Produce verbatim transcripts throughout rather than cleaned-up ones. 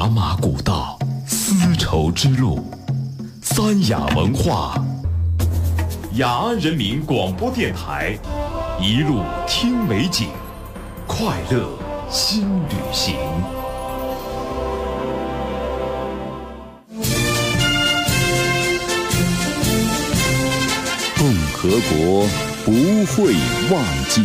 雅马古道，丝绸之路，三雅文化，雅安人民广播电台，一路听美景，快乐新旅行。 共和国不会忘记。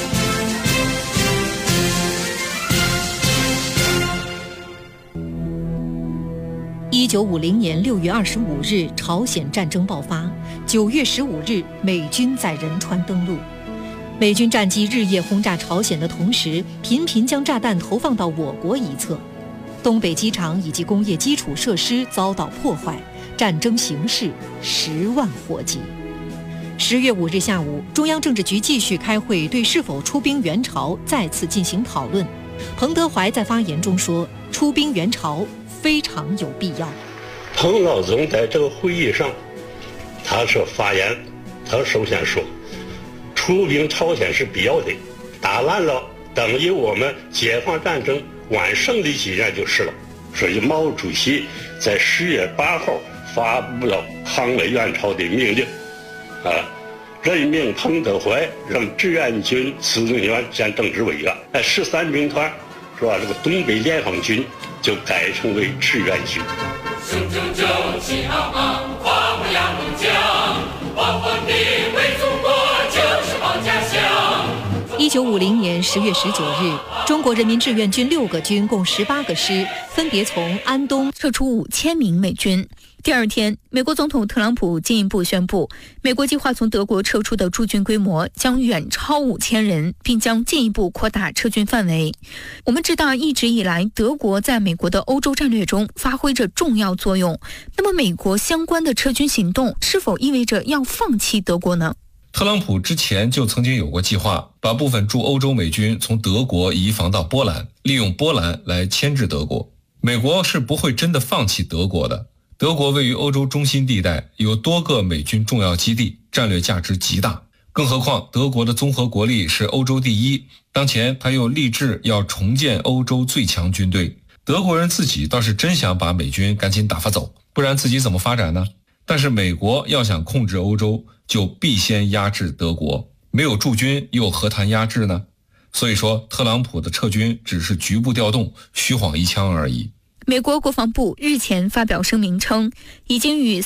一九五零年六月二十五日，朝鲜战争爆发。九月十五日，美军在仁川登陆。美军战机日夜轰炸朝鲜的同时，频频将炸弹投放到我国一侧。东北机场以及工业基础设施遭到破坏，战争形势十万火急。十月五日下午，中央政治局继续开会，对是否出兵援朝再次进行讨论。彭德怀在发言中说，出兵援朝非常有必要。 彭老总在这个会议上，他说发言，他首先说，出兵朝鲜是必要的，打烂了等于我们解放战争完胜的几年就是了。所以毛主席在十月八号发布了抗美援朝的命令，啊，任命彭德怀任志愿军司令员兼政治委员，哎，十三兵团是吧？这个东北联防军就改称为志愿军。 雄赳赳，气昂昂，跨过鸭绿江，黄昏的为祖国，就是保家乡。 一九五零年十月十九日，中国人民志愿军六个军共十八个师，分别从安东撤出五千名美军。第二天，美国总统特朗普进一步宣布，美国计划从德国撤出的驻军规模将远超五千人，并将进一步扩大撤军范围。我们知道，一直以来，德国在美国的欧洲战略中发挥着重要作用。那么，美国相关的撤军行动是否意味着要放弃德国呢？ 特朗普之前就曾经有过计划，把部分驻欧洲美军从德国移防到波兰，利用波兰来牵制德国。美国是不会真的放弃德国的。德国位于欧洲中心地带，有多个美军重要基地，战略价值极大。更何况德国的综合国力是欧洲第一，当前他又立志要重建欧洲最强军队。德国人自己倒是真想把美军赶紧打发走，不然自己怎么发展呢？但是美国要想控制欧洲，就必先压制德国，没有驻军又何谈压制呢？所以说，特朗普的撤军只是局部调动，虚晃一枪而已。 美国国防部日前发表声明称，已经与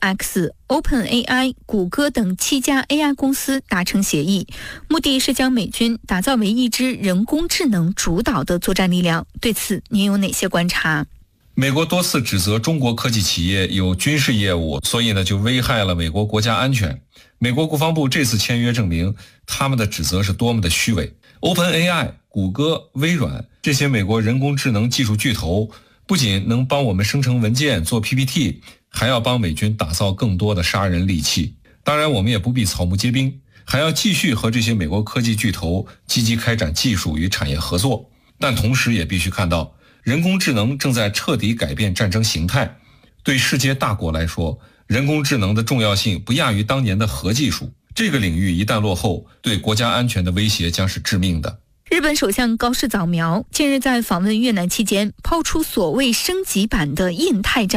SpaceX、OpenAI、谷歌等七家 A I 公司达成协议，目的是将美军打造为一支人工智能主导的作战力量。对此，您有哪些观察？ 美国多次指责中国科技企业有军事业务，所以呢就危害了美国国家安全。美国国防部这次签约证明，他们的指责是多么的虚伪。OpenAI、谷歌、微软这些美国人工智能技术巨头，不仅能帮我们生成文件做 P P T， 还要帮美军打造更多的杀人利器。当然我们也不必草木皆兵，还要继续和这些美国科技巨头积极开展技术与产业合作。但同时也必须看到，人工智能正在彻底改变战争形态。对世界大国来说，人工智能的重要性不亚于当年的核技术。这个领域一旦落后，对国家安全的威胁将是致命的。 日本首相高市早苗近日在访问越南期间，抛出所谓升级版的印太战